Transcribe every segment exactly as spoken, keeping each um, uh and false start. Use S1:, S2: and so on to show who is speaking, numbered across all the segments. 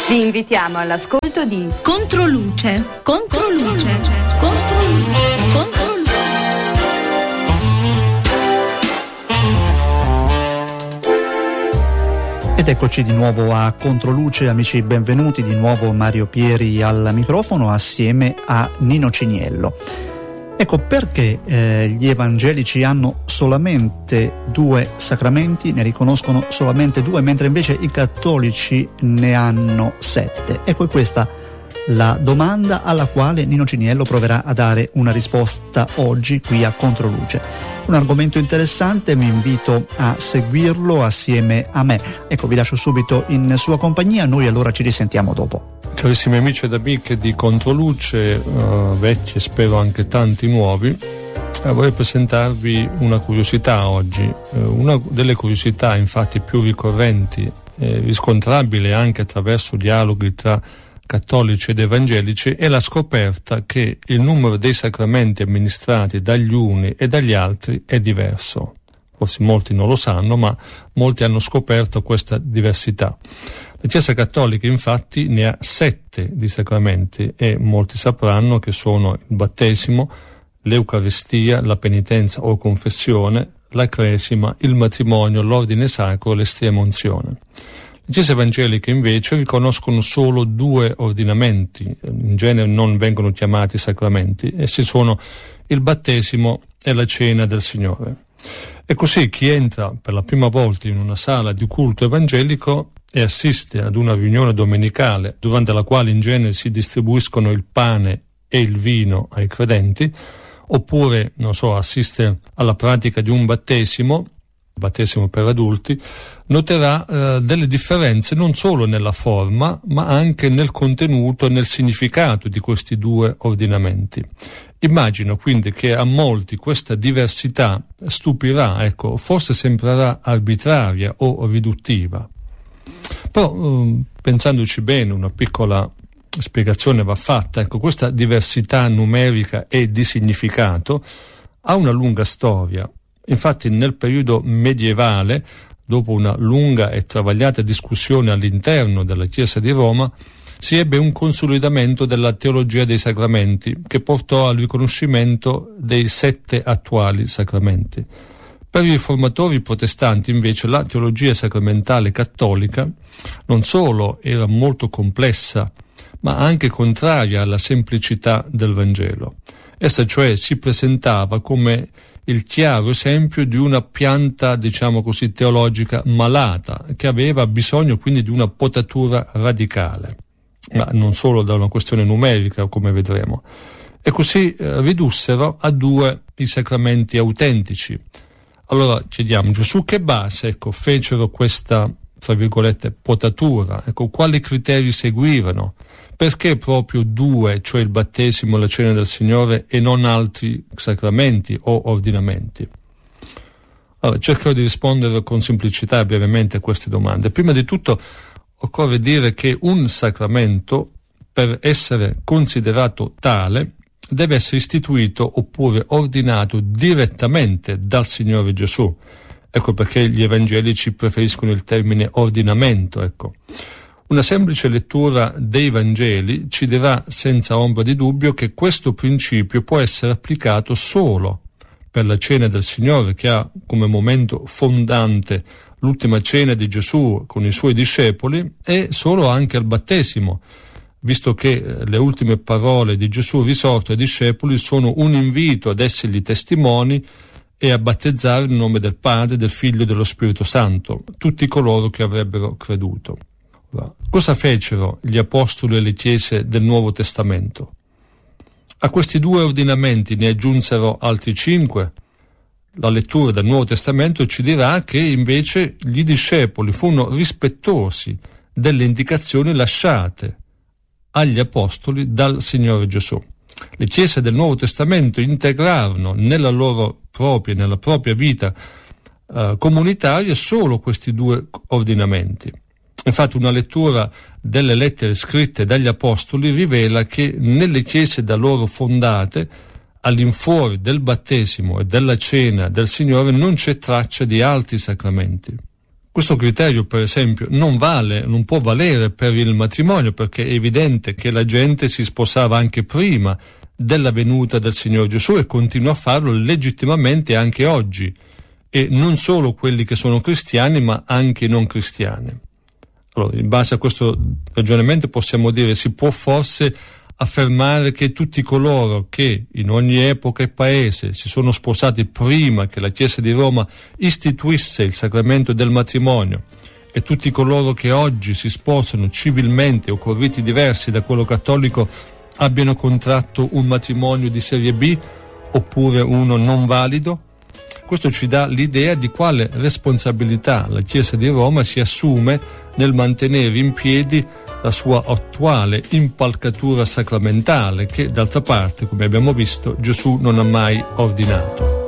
S1: Vi invitiamo all'ascolto di
S2: Controluce, Controluce, Controluce, Controluce.
S3: Ed eccoci di nuovo a Controluce, amici, benvenuti di nuovo Mario Pieri al microfono assieme a Nino Ciniello. Ecco, perché eh, gli evangelici hanno solamente due sacramenti, ne riconoscono solamente due, mentre invece i cattolici ne hanno sette? Ecco, è questa la domanda alla quale Nino Ciniello proverà a dare una risposta oggi qui a Controluce. Un argomento interessante, vi invito a seguirlo assieme a me. Ecco, vi lascio subito in sua compagnia, noi allora ci risentiamo dopo.
S4: Carissimi amici ed amiche di Controluce, uh, vecchi e spero anche tanti nuovi, uh, vorrei presentarvi una curiosità oggi. Uh, una delle curiosità infatti più ricorrenti, eh, riscontrabile anche attraverso dialoghi tra cattolici ed evangelici, è la scoperta che il numero dei sacramenti amministrati dagli uni e dagli altri è diverso. Forse molti non lo sanno, ma molti hanno scoperto questa diversità. La Chiesa Cattolica infatti ne ha sette di sacramenti e molti sapranno che sono il battesimo, l'Eucaristia, la penitenza o confessione, la cresima, il matrimonio, l'ordine sacro e l'estrema unzione. Le Chiese evangeliche invece riconoscono solo due ordinamenti, in genere non vengono chiamati sacramenti, essi sono il battesimo e la cena del Signore. E così chi entra per la prima volta in una sala di culto evangelico e assiste ad una riunione domenicale durante la quale in genere si distribuiscono il pane e il vino ai credenti, oppure, non so, assiste alla pratica di un battesimo, battesimo per adulti, noterà eh, delle differenze non solo nella forma, ma anche nel contenuto e nel significato di questi due ordinamenti. Immagino quindi che a molti questa diversità stupirà, ecco, forse sembrerà arbitraria o riduttiva. Però, eh, pensandoci bene, una piccola spiegazione va fatta. Ecco, questa diversità numerica e di significato ha una lunga storia. Infatti nel periodo medievale, dopo una lunga e travagliata discussione all'interno della Chiesa di Roma, si ebbe un consolidamento della teologia dei sacramenti che portò al riconoscimento dei sette attuali sacramenti. Per i riformatori protestanti invece la teologia sacramentale cattolica non solo era molto complessa, ma anche contraria alla semplicità del Vangelo. Essa cioè si presentava come il chiaro esempio di una pianta, diciamo così, teologica malata, che aveva bisogno quindi di una potatura radicale, ma non solo da una questione numerica, come vedremo. E così eh, ridussero a due i sacramenti autentici. Allora chiediamoci, su che base, ecco, fecero questa, tra virgolette, potatura? Ecco, quali criteri seguivano? Perché proprio due, cioè il battesimo e la cena del Signore, e non altri sacramenti o ordinamenti? Allora, cercherò di rispondere con semplicità e brevemente a queste domande. Prima di tutto occorre dire che un sacramento, per essere considerato tale, deve essere istituito oppure ordinato direttamente dal Signore Gesù. Ecco perché gli evangelici preferiscono il termine ordinamento, ecco. Una semplice lettura dei Vangeli ci dirà senza ombra di dubbio che questo principio può essere applicato solo per la cena del Signore, che ha come momento fondante l'ultima cena di Gesù con i suoi discepoli, e solo anche al battesimo, visto che le ultime parole di Gesù risorto ai discepoli sono un invito ad essergli testimoni e a battezzare nel nome del Padre, del Figlio e dello Spirito Santo tutti coloro che avrebbero creduto. Cosa fecero gli apostoli e le chiese del Nuovo Testamento? A questi due ordinamenti ne aggiunsero altri cinque. La lettura del Nuovo Testamento ci dirà che invece gli discepoli furono rispettosi delle indicazioni lasciate agli apostoli dal Signore Gesù. Le chiese del Nuovo Testamento integrarono nella loro propria, nella propria vita eh, comunitaria solo questi due ordinamenti. Infatti una lettura delle lettere scritte dagli apostoli rivela che nelle chiese da loro fondate, all'infuori del battesimo e della cena del Signore, non c'è traccia di altri sacramenti. Questo criterio, per esempio, non vale, non può valere per il matrimonio, perché è evidente che la gente si sposava anche prima della venuta del Signore Gesù e continua a farlo legittimamente anche oggi, e non solo quelli che sono cristiani, ma anche i non cristiani. Allora, in base a questo ragionamento possiamo dire, si può forse affermare che tutti coloro che in ogni epoca e paese si sono sposati prima che la Chiesa di Roma istituisse il sacramento del matrimonio, e tutti coloro che oggi si sposano civilmente o con riti diversi da quello cattolico abbiano contratto un matrimonio di serie B oppure uno non valido? Questo ci dà l'idea di quale responsabilità la Chiesa di Roma si assume nel mantenere in piedi la sua attuale impalcatura sacramentale, che d'altra parte, come abbiamo visto, Gesù non ha mai ordinato.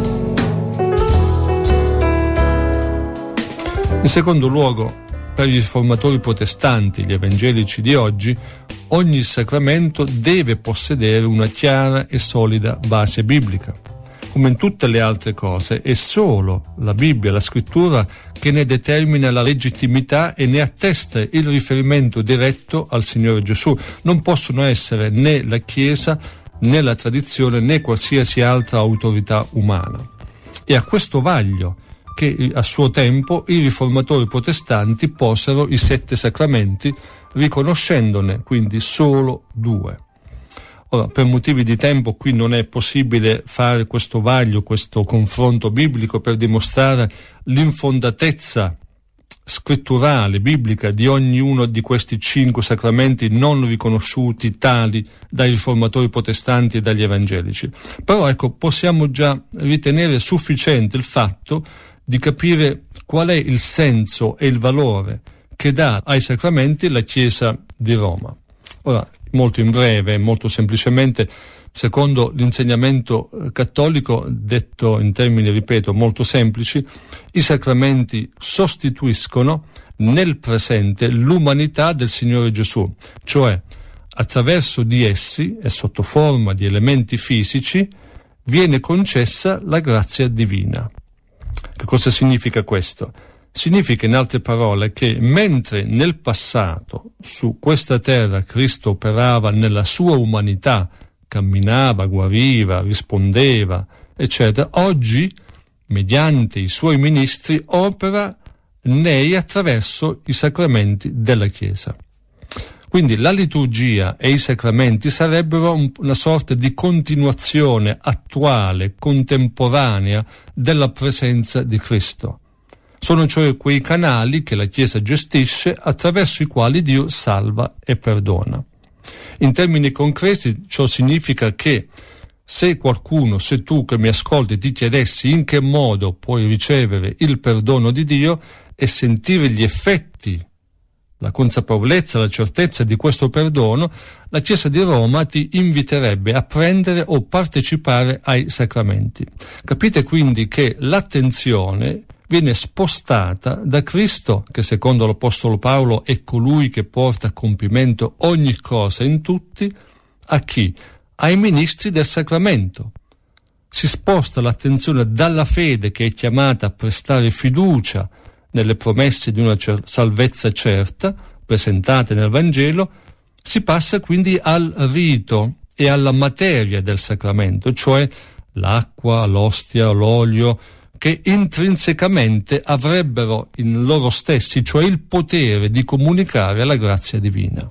S4: In secondo luogo, per gli riformatori protestanti, gli evangelici di oggi, ogni sacramento deve possedere una chiara e solida base biblica. Come in tutte le altre cose, è solo la Bibbia, la Scrittura, che ne determina la legittimità e ne attesta il riferimento diretto al Signore Gesù. Non possono essere né la Chiesa, né la tradizione, né qualsiasi altra autorità umana. E a questo vaglio che a suo tempo i riformatori protestanti posero i sette sacramenti, riconoscendone quindi solo due. Ora, per motivi di tempo qui non è possibile fare questo vaglio, questo confronto biblico per dimostrare l'infondatezza scritturale, biblica, di ognuno di questi cinque sacramenti non riconosciuti tali dai riformatori protestanti e dagli evangelici. Però ecco, possiamo già ritenere sufficiente il fatto di capire qual è il senso e il valore che dà ai sacramenti la Chiesa di Roma. Ora, molto in breve, molto semplicemente, secondo l'insegnamento cattolico, detto in termini, ripeto, molto semplici, i sacramenti sostituiscono nel presente l'umanità del Signore Gesù, cioè attraverso di essi e sotto forma di elementi fisici viene concessa la grazia divina. Che cosa significa questo? Significa, in altre parole, che mentre nel passato su questa terra Cristo operava nella sua umanità, camminava, guariva, rispondeva, eccetera, oggi, mediante i suoi ministri, opera nei attraverso i sacramenti della Chiesa. Quindi la liturgia e i sacramenti sarebbero un, una sorta di continuazione attuale, contemporanea della presenza di Cristo. Sono cioè quei canali che la Chiesa gestisce attraverso i quali Dio salva e perdona. In termini concreti, ciò significa che se qualcuno, se tu che mi ascolti, ti chiedessi in che modo puoi ricevere il perdono di Dio e sentire gli effetti, la consapevolezza, la certezza di questo perdono, la Chiesa di Roma ti inviterebbe a prendere o partecipare ai sacramenti. Capite quindi che l'attenzione viene spostata da Cristo, che secondo l'Apostolo Paolo è colui che porta a compimento ogni cosa in tutti, a chi? Ai ministri del sacramento. Si sposta l'attenzione dalla fede, che è chiamata a prestare fiducia nelle promesse di una cer- salvezza certa, presentate nel Vangelo, si passa quindi al rito e alla materia del sacramento, cioè l'acqua, l'ostia, l'olio, che intrinsecamente avrebbero in loro stessi, cioè il potere di comunicare la grazia divina.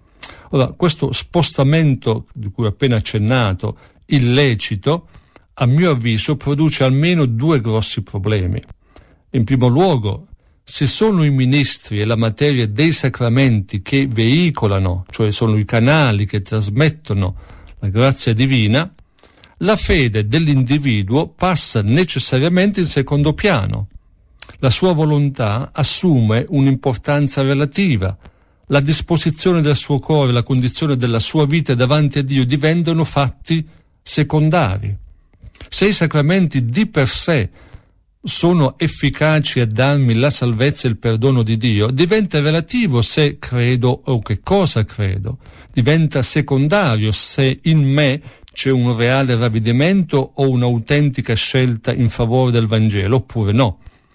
S4: Ora, questo spostamento di cui ho appena accennato, illecito, a mio avviso produce almeno due grossi problemi. In primo luogo, se sono i ministri e la materia dei sacramenti che veicolano, cioè sono i canali che trasmettono la grazia divina, la fede dell'individuo passa necessariamente in secondo piano. La sua volontà assume un'importanza relativa. La disposizione del suo cuore, la condizione della sua vita davanti a Dio diventano fatti secondari. Se i sacramenti di per sé sono efficaci a darmi la salvezza e il perdono di Dio, diventa relativo se credo o che cosa credo. Diventa secondario se in me c'è un reale ravvedimento o un'autentica scelta in favore del Vangelo, oppure no.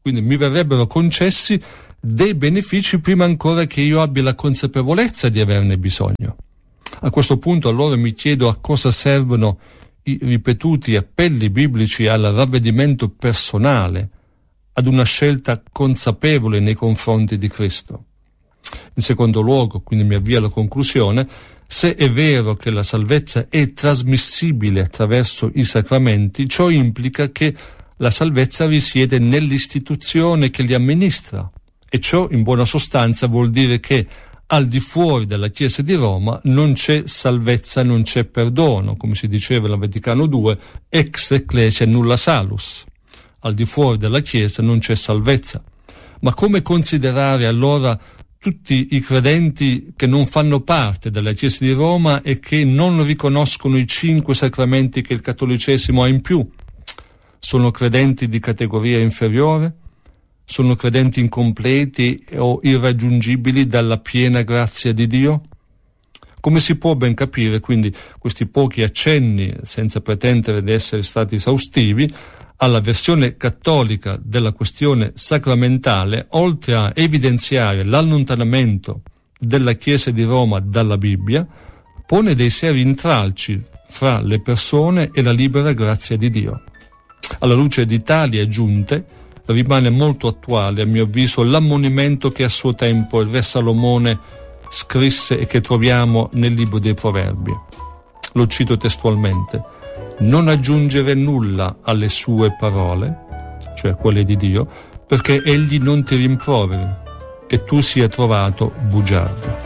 S4: quindi mi verrebbero concessi dei benefici prima ancora che io abbia la consapevolezza di averne bisogno. A questo punto allora mi chiedo a cosa servono i ripetuti appelli biblici al ravvedimento personale, ad una scelta consapevole nei confronti di Cristo. In secondo luogo, quindi mi avvio alla conclusione, se è vero che la salvezza è trasmissibile attraverso i sacramenti, ciò implica che la salvezza risiede nell'istituzione che li amministra, e ciò in buona sostanza vuol dire che al di fuori della Chiesa di Roma non c'è salvezza, non c'è perdono, come si diceva nel Vaticano due, ex ecclesia nulla salus. Al di fuori della Chiesa non c'è salvezza. Ma come considerare allora tutti i credenti che non fanno parte della Chiesa di Roma e che non riconoscono i cinque sacramenti che il cattolicesimo ha in più? Sono credenti di categoria inferiore? Sono credenti incompleti o irraggiungibili dalla piena grazia di Dio? Come si può ben capire, quindi, questi pochi accenni, senza pretendere di essere stati esaustivi, alla versione cattolica della questione sacramentale, oltre a evidenziare l'allontanamento della Chiesa di Roma dalla Bibbia, pone dei seri intralci fra le persone e la libera grazia di Dio. Alla luce di tali aggiunte, rimane molto attuale, a mio avviso, l'ammonimento che a suo tempo il re Salomone scrisse e che troviamo nel libro dei Proverbi. Lo cito testualmente: non aggiungere nulla alle sue parole, cioè quelle di Dio, perché egli non ti rimproveri e tu sia trovato bugiardo.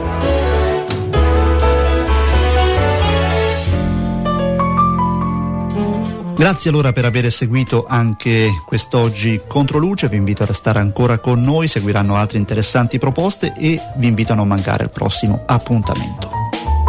S3: Grazie allora per aver seguito anche quest'oggi Controluce, vi invito a restare ancora con noi, seguiranno altre interessanti proposte e vi invito a non mancare il prossimo appuntamento.